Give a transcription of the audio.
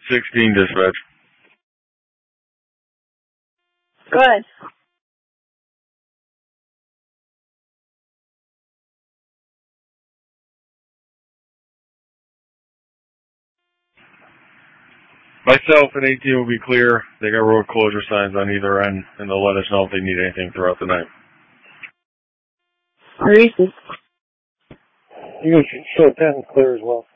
16 dispatch. Good. Myself and 18 will be clear. They got road closure signs on either end, and they'll let us know if they need anything throughout the night. Reese's. You can show 10 clear as well.